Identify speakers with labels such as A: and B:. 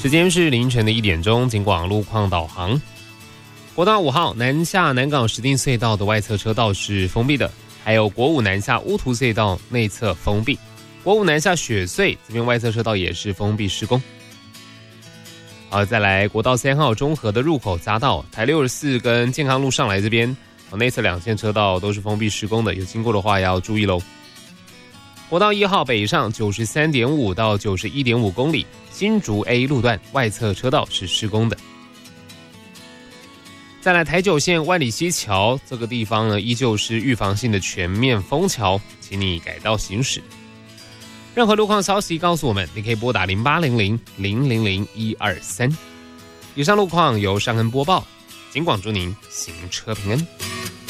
A: 时间是凌晨的1点钟，警广路况导航。国道5号南下南港石碇隧道的外侧车道是封闭的，还有国五南下乌涂隧道内侧封闭，国五南下雪隧这边外侧车道也是封闭施工。好，再来国道3号中和的入口匝道，台64跟健康路上来这边，内侧2线车道都是封闭施工的，有经过的话要注意喽。国道1号北上 93.5 到 91.5 公里，新竹 A 路段外侧车道是施工的。再来台9线万里溪桥这个地方呢，依旧是预防性的全面封桥，请你改道行驶。任何路况消息告诉我们，你可以拨打0800-000-123。以上路况由尚恩播报，警广祝您行车平安。